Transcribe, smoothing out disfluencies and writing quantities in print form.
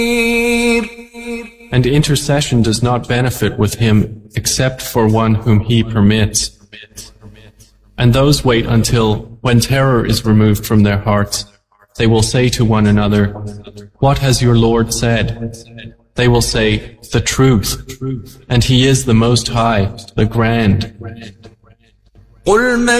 And intercession does not benefit with him except for one whom he permits. And those wait until, when terror is removed from their hearts, they will say to one another, "What has your Lord said?" They will say, "The truth, and He is the Most High, the Grand."